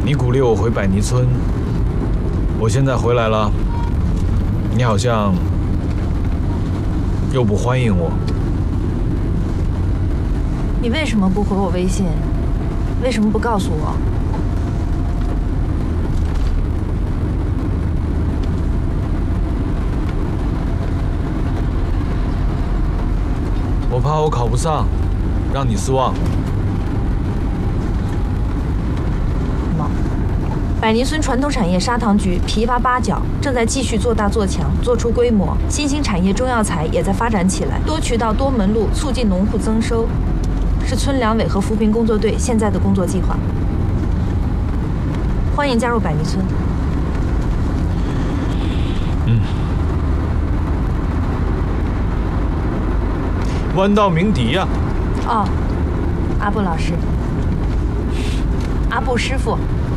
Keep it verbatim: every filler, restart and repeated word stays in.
你鼓励我回百泥村，我现在回来了，你好像又不欢迎我。 你为什么不回我微信？为什么不告诉我？ 我怕我考不上，让你失望。 百泥村传统产业砂糖局琵琶八角正在继续做大做强，做出规模。新兴产业中药材也在发展起来，多渠道多门路，促进农户增收，是村两委和扶贫工作队现在的工作计划。欢迎加入百泥村。 嗯。弯道鸣笛呀、 啊！哦，阿布老师，阿布师傅。